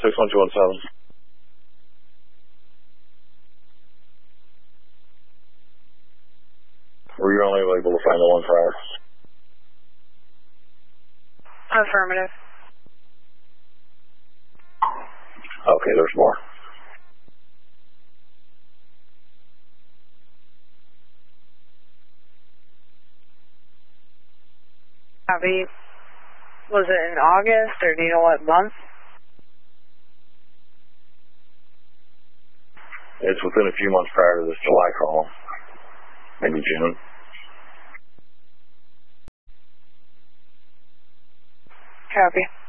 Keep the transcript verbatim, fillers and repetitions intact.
six one two one seven. Were you only able to find the one prior? Affirmative. Okay, there's more. Copy. Was it in August, or do you know what month? It's within a few months prior to this July call. Maybe June. Copy.